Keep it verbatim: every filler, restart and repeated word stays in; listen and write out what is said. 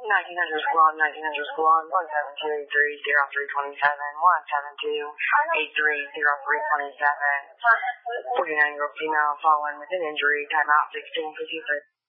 nineteen hundred squad, nineteen hundred squad, one seven two eight three zero three two seven, one seven two eight three zero three two seven. forty-nine year old female fallen with an injury, timeout sixteen fifty-three.